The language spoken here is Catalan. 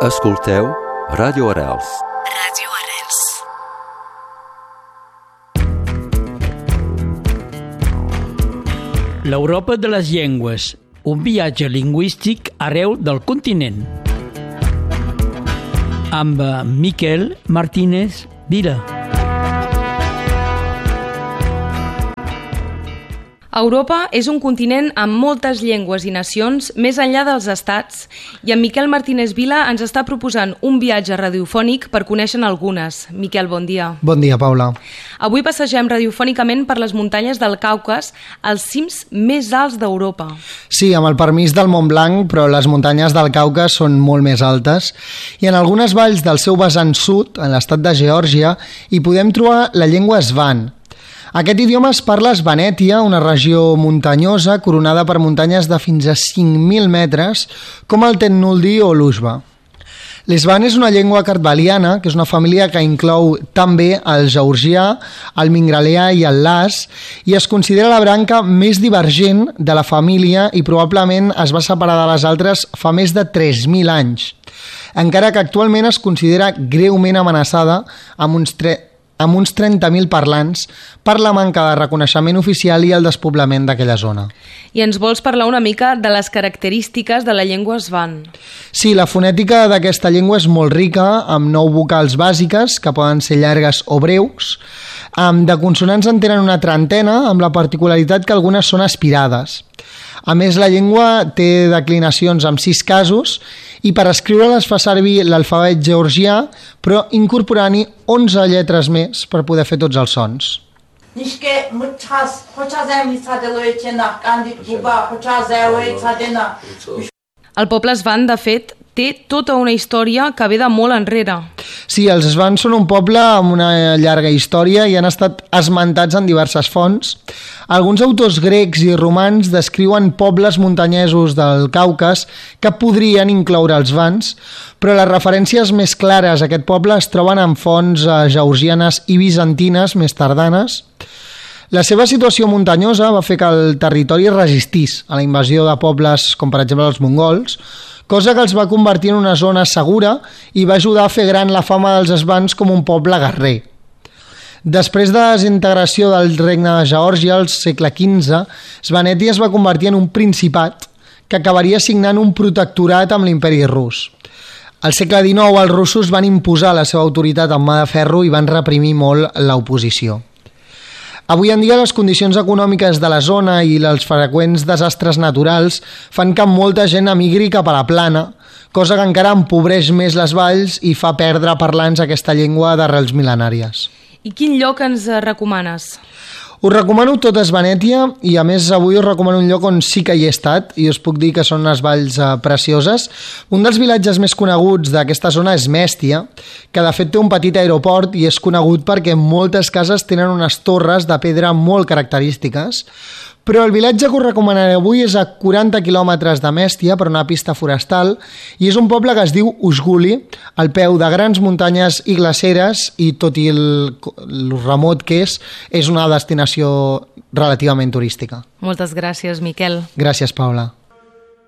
Escolteu Ràdio Arrels. Ràdio Arrels. L'Europa de les llengües, un viatge lingüístic arreu del continent. Amb Miquel Martínez Vila. Europa és un continent amb moltes llengües i nacions més enllà dels estats i en Miquel Martínez Vila ens està proposant un viatge radiofònic per conèixer-ne algunes. Miquel, bon dia. Bon dia, Paula. Avui passegem radiofònicament per les muntanyes del Caucas, els cims més alts d'Europa. Sí, amb el permís del Mont Blanc, però les muntanyes del Caucas són molt més altes i en algunes valls del seu vessant sud, en l'estat de Geòrgia, hi podem trobar la llengua Svan. Aquest idioma es parla a Svanètia, una regió muntanyosa coronada per muntanyes de fins a 5.000 metres, com el Tennuldi o l'Ushba. L'Svan és una llengua kartvaliana, que és una família que inclou també el georgià, el mingrelià i el las, i es considera la branca més divergent de la família i probablement es va separar de les altres fa més de 3.000 anys, encara que actualment es considera greument amenaçada amb uns 30.000 parlants per la manca de reconeixement oficial i el despoblament d'aquella zona. I ens vols parlar una mica de les característiques de la llengua Svan? Sí, la fonètica d'aquesta llengua és molt rica, amb 9 vocals bàsiques, que poden ser llargues o breus. De consonants en tenen una trentena, amb la particularitat que algunes són aspirades. A més, la llengua té declinacions amb 6 casos i per escriure-la es fa servir l'alfabet georgià, però incorporant-hi 11 lletres més per poder fer tots els sons. El poble Svan, de fet, té tota una història que ve de molt enrere. Sí, els Svans són un poble amb una llarga història i han estat esmentats en diverses fonts. Alguns autors grecs i romans descriuen pobles muntanyesos del Caucas que podrien incloure els Svans, però les referències més clares a aquest poble es troben en fonts georgianes i bizantines més tardanes. La seva situació muntanyosa va fer que el territori resistís a la invasió de pobles com per exemple els mongols, cosa que els va convertir en una zona segura i va ajudar a fer gran la fama dels Svans com un poble guerrer. Després de la desintegració del regne de Geòrgia al segle XV, Svanètia es va convertir en un principat que acabaria signant un protectorat amb l'imperi rus. Al segle XIX els russos van imposar la seva autoritat amb mà de ferro i van reprimir molt l'oposició. Avui en dia les condicions econòmiques de la zona i els freqüents desastres naturals fan que molta gent emigri cap a la plana, cosa que encara empobreix més les valls i fa perdre parlants aquesta llengua d'arrels mil·lenàries. I quin lloc ens recomanes? Us recomano tot Svanètia i a més avui us recomano un lloc on sí que hi he estat i us puc dir que són unes valls precioses. Un dels vilatges més coneguts d'aquesta zona és Mèstia, que de fet té un petit aeroport i és conegut perquè moltes cases tenen unes torres de pedra molt característiques. Però el vilatge que us recomanaré avui és a 40 quilòmetres de Mèstia per una pista forestal i és un poble que es diu Usguli, al peu de grans muntanyes i glaceres i tot i el remot que és una destinació relativament turística. Moltes gràcies, Miquel. Gràcies, Paula.